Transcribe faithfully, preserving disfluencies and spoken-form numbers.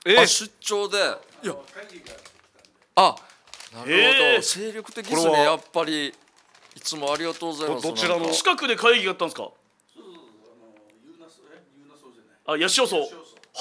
えあ出張でいやあなるほへーど精力的ですこれはねやっぱりいつもありがとうございますどどちらのなんか近くで会議があったんですか？あ、八潮荘。